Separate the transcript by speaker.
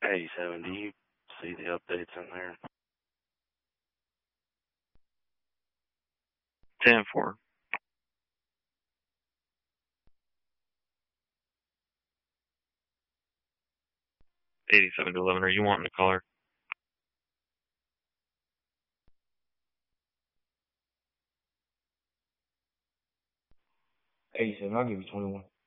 Speaker 1: 87, do you see the updates in there?
Speaker 2: 10-4. 87 to 11. Are you wanting to call her?
Speaker 3: 87, I'll give you 21.